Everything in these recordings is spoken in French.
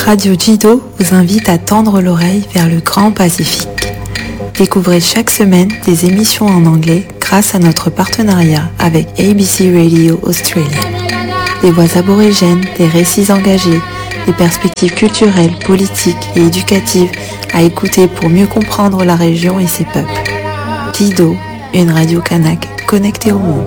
Radio Jido vous invite à tendre l'oreille vers le grand Pacifique. Découvrez chaque semaine des émissions en anglais grâce à notre partenariat avec ABC Radio Australia. Des voix aborigènes, des récits engagés, des perspectives culturelles, politiques et éducatives à écouter pour mieux comprendre la région et ses peuples. Jido, une radio kanak connectée au monde.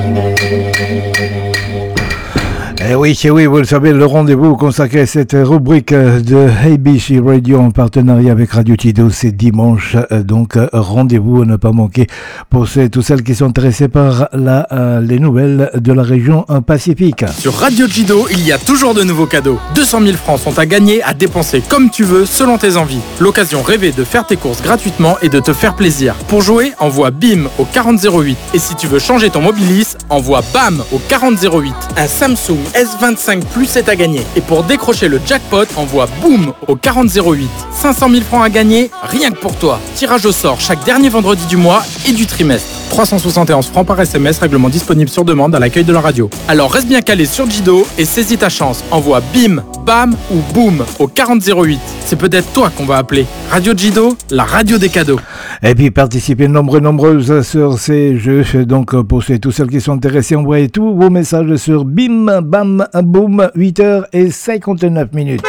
Eh oui, vous le savez, le rendez-vous consacré à cette rubrique de ABC Radio en partenariat avec Radio Jido, c'est dimanche. Donc, rendez-vous à ne pas manquer pour toutes celles qui sont intéressées par les nouvelles de la région Pacifique. Sur Radio Jido, il y a toujours de nouveaux cadeaux. 200 000 francs sont à gagner, à dépenser comme tu veux, selon tes envies. L'occasion rêvée de faire tes courses gratuitement et de te faire plaisir. Pour jouer, envoie BIM au 4008. Et si tu veux changer ton Mobilis, envoie BAM au 4008. Un Samsung S25 Plus est à gagner. Et pour décrocher le jackpot, envoie BOOM au 4008. 500 000 francs à gagner, rien que pour toi. Tirage au sort chaque dernier vendredi du mois et du trimestre. 371 francs par SMS, règlement disponible sur demande à l'accueil de la radio. Alors reste bien calé sur Jido et saisis ta chance. Envoie BIM, BAM ou BOOM au 4008. C'est peut-être toi qu'on va appeler. Radio Jido, la radio des cadeaux. Et puis participez nombreuses sur ces jeux. Donc pour tous ceux qui sont intéressés, envoyez tous vos messages sur BIM, BAM, BOOM, 8h59.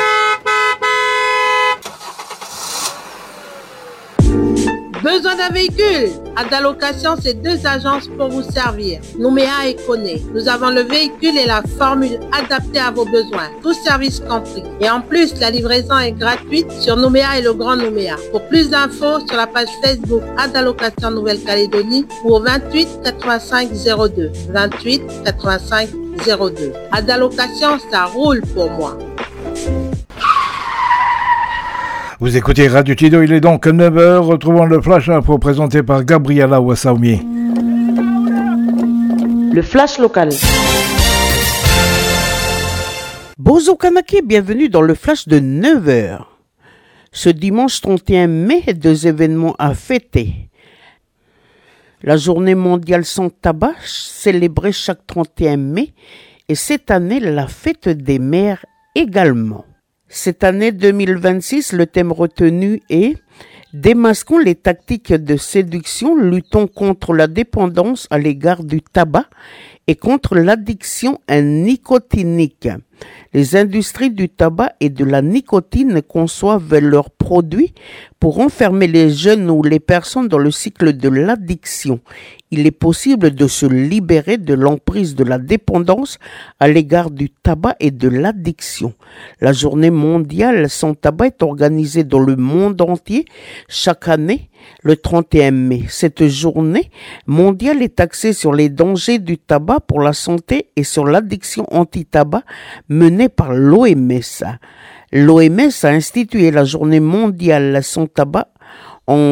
Besoin d'un véhicule? Adalocation, c'est 2 agences pour vous servir. Nouméa et Koné. Nous avons le véhicule et la formule adaptée à vos besoins. Tous services compris. Et en plus, la livraison est gratuite sur Nouméa et le Grand Nouméa. Pour plus d'infos, sur la page Facebook Adalocation Nouvelle-Calédonie ou au 28 85 02. 28 85 02. Adalocation, ça roule pour moi. Vous écoutez Radio Jido, il est donc 9h. Retrouvons le Flash Info présenté par Gabriela Wassaoumi. Le Flash local. Bozo Kanake, bienvenue dans le Flash de 9h. Ce dimanche 31 mai, 2 événements à fêter. La journée mondiale sans tabac, célébrée chaque 31 mai, et cette année, la fête des mères également. Cette année 2026, le thème retenu est « Démasquons les tactiques de séduction, luttons contre la dépendance à l'égard du tabac et contre l'addiction nicotinique ». Les industries du tabac et de la nicotine conçoivent leurs produits pour enfermer les jeunes ou les personnes dans le cycle de l'addiction. Il est possible de se libérer de l'emprise de la dépendance à l'égard du tabac et de l'addiction. La journée mondiale sans tabac est organisée dans le monde entier chaque année le 31 mai. Cette journée mondiale est axée sur les dangers du tabac pour la santé et sur l'addiction anti-tabac menée par l'OMS. L'OMS a institué la journée mondiale sans tabac en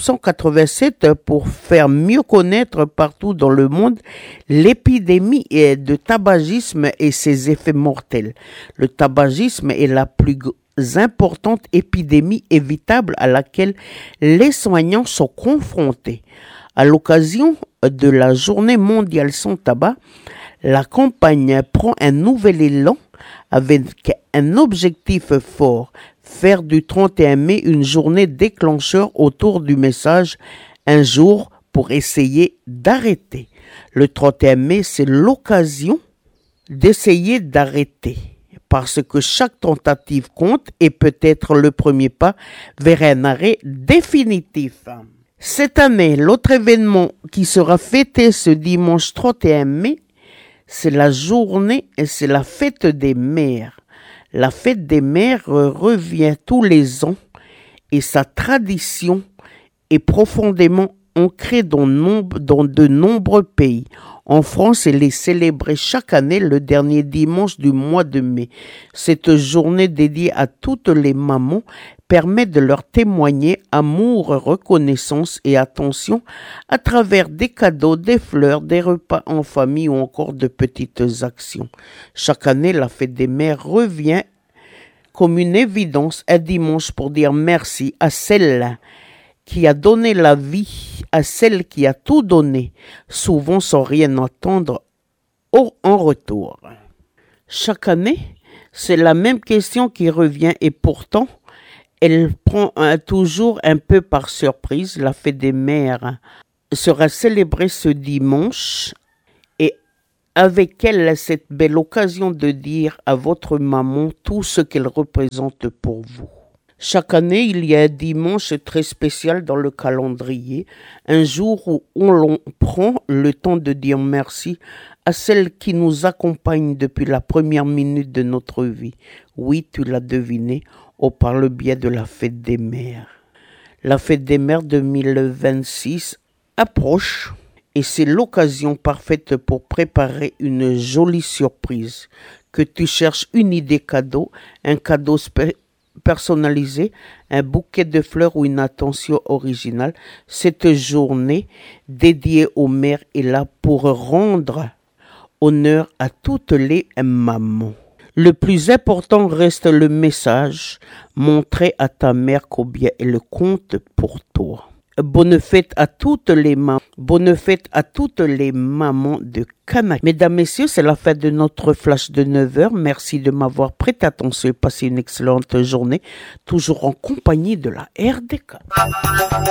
1987 pour faire mieux connaître partout dans le monde l'épidémie de tabagisme et ses effets mortels. Le tabagisme est la plus importante épidémie évitable à laquelle les soignants sont confrontés. À l'occasion de la journée mondiale sans tabac, la campagne prend un nouvel élan avec un objectif fort, faire du 31 mai une journée déclencheur autour du message « Un jour pour essayer d'arrêter ». Le 31 mai, c'est l'occasion d'essayer d'arrêter, parce que chaque tentative compte et peut être le premier pas vers un arrêt définitif. Cette année, l'autre événement qui sera fêté ce dimanche 31 mai, c'est la journée et c'est la fête des mères. La fête des mères revient tous les ans et sa tradition est profondément ancrée dans de nombreux pays. En France, elle est célébrée chaque année le dernier dimanche du mois de mai. Cette journée dédiée à toutes les mamans permet de leur témoigner amour, reconnaissance et attention à travers des cadeaux, des fleurs, des repas en famille ou encore de petites actions. Chaque année, la fête des mères revient comme une évidence un dimanche pour dire merci à celle qui a donné la vie, à celle qui a tout donné, souvent sans rien attendre en retour. Chaque année, C'est la même question qui revient et pourtant, elle prend toujours un peu par surprise. La fête des mères sera célébrée ce dimanche et avec elle, cette belle occasion de dire à votre maman tout ce qu'elle représente pour vous. Chaque année, il y a un dimanche très spécial dans le calendrier, un jour où l'on prend le temps de dire merci à celle qui nous accompagne depuis la première minute de notre vie. Oui, tu l'as deviné, par le biais de la fête des mères. La fête des mères 2026 approche et c'est l'occasion parfaite pour préparer une jolie surprise. Que tu cherches une idée cadeau, un cadeau personnalisé, un bouquet de fleurs ou une attention originale, cette journée dédiée aux mères est là pour rendre honneur à toutes les mamans. Le plus important reste le message, montrer à ta mère combien elle compte pour toi. Bonne fête à toutes les mamans. Bonne fête à toutes les mamans de Kanakee. Mesdames, messieurs, c'est la fin de notre flash de 9h. Merci de m'avoir prêté attention et passé une excellente journée, toujours en compagnie de la RDK.